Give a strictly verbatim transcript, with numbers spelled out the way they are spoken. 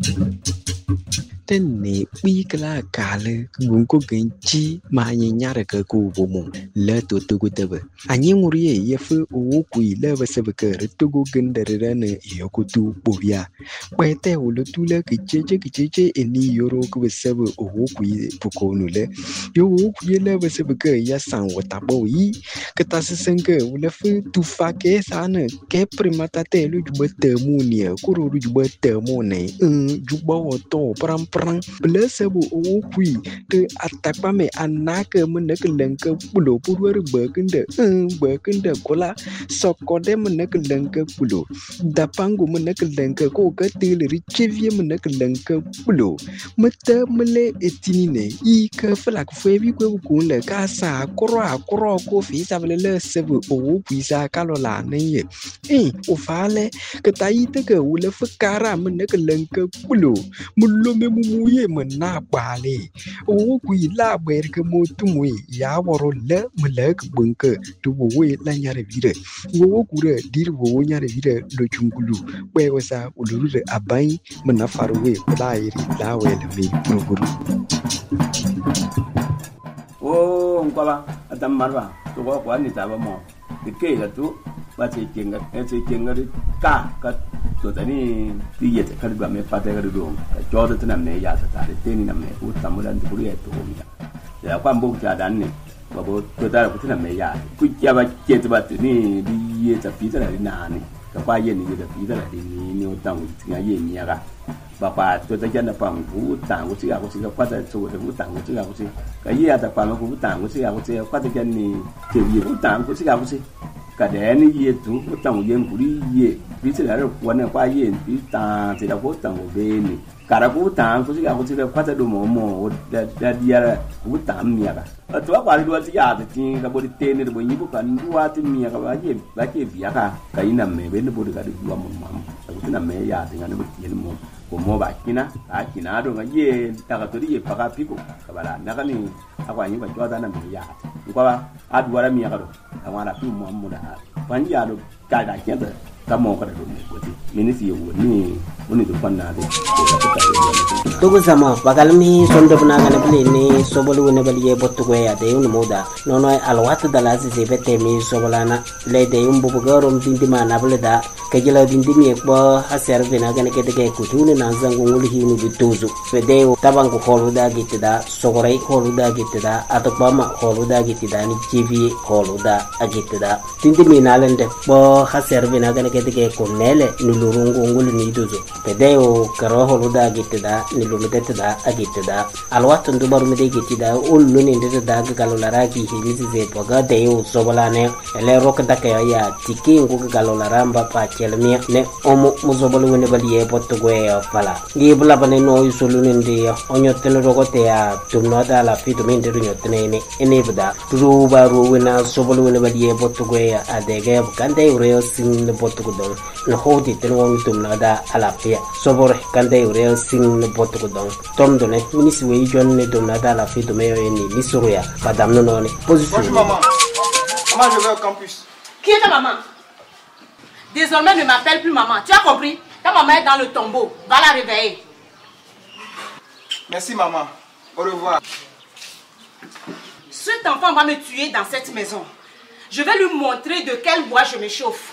Tene bikla kale gunko genchi ma nyare ke ku bomo le to to gutebe anyi murie yefu o ku ile basebe ke to go gendere ne yokutu bobia kwete ulu tule kicheche kicheche eni yoro ku basebe o ku pukonu le yo ku ile basebe ke ya san watabo yi ketasenke ule fu tufa ke sana ke primata te lu jubete munie kuro lu jubete mone jubo to pram pram blessable o kui te atakpame anake meneke lenke pulo purwer bekende bekende kola sokode meneke lenke pulo dapangu meneke lenke ko katile richevie meneke lenke pulo mete mele etinine i ke flak febi ko kunle kasa koro akoro ko fi sabele sebe o kui sa kalola neye eh o fale ketaite ke ule fakara meneke lenke pulo mulo me mumuye mena bale o kui la ber ke motumwe ya woro le mlek bunke to we la nyare vire wo kure dir wo nyare vire lo chungulu we wasa ulure abai mena farwe la iri la we le mi proguru o ngala adam marwa to ko kwani taba mo ke ga tu ba ce kenga e ce kenga ka ka to tani tiye ta karba me fata ga do ka jodo tana me ya ta tare teni na me ko tamulan da buri to mi ya kwa mbo ta dan ne ba bo to tare ku tana me ya ku ya ba ke ta ba ni di ye ta pi ta na ni ka kwa ye ni da pi ta ni ni o ta mu ti ga ye ni ya ga ba pa to ta jana pa mu ta ku ti ga ku ti ga kwa ta so da ku ta ku ti ga ku ti ka ye ya ta pa ku ta ku ti ga ku ti kwa ta jan ni te ye ku ta ku ti ga ku ti ka de ni ye tu ku ta mu ye ku ri ye bi ti ga ro kwa na kwa ye bi ta ti da ku ta mu be ni ka ra ku ta ku ti ga ku ti ga kwa ta do mo mo da da dia ku ta mi ya ga to kwa ri do ti ya ti ga bo di te ni bo yi bu ka ndu wa ti mi ya ga ba ye ba ke bi ya ka ka ina me be ni bo di ga di wa mo ma ku ti na me ya ti ga ni bo ti ni mo ko mo ba kina a kina do ga ye ta ga to di ye pa ka pi ko ka ba la na ga ni akwa yi ba jo da na me ya ko ba a du wa mi ya ga do ka wa la pi mo mo da ban ya do ka da ke da ka mo ka da do ko ti ni si ye wo ni woni do fan na de Tugu sama bagalmi sondo buna gana bili ni sobolu wene bali ye botu go ya de un moda nono alwatu dala si se bete mi sobolana le de un bubu garom dindi mana bele da kejela dindi mi ekbo haser bena gana kete ke kutuni na zangu nguli hinu bituzu fede tabangu holu da gitida sogorai holu da gitida atokba ma holu da gitida ni tv holu da agitida dindi mi nalende bo haser bena gana kete ke kunele nulurungu nguli ni tuzu fede o karo holu da gitida ni lumete da agite da alwatu ndubaru mede giti da ullu ni ndete da galolara ki hilisi ze poga de u sobolane ele rok da ka ya tiki ngu galolara mba pa chelmi ne omo muzobolu ne baliye potto gwe pala gi bula bane no yusulu ni ndi onyo tene rogote ya tumno da la fitu min de nyo tene ne ene bda ru ba ru wena sobolu ne baliye potto gwe adege kande ureo sin ne potto go no hodi tene won tumno da ala pia sobore kande ureo sin ne potto don tom donné ministre wey jonne do na dans la fille de meilleur ni Missoria madame non non position maman maman je vais au campus. Qui est ta maman? Désormais ne m'appelle plus maman, tu as compris? Ta maman est dans le tombeau, va la réveiller. Merci maman, au revoir. Cet enfant va me tuer dans cette maison. Je vais lui montrer de quel bois je me chauffe.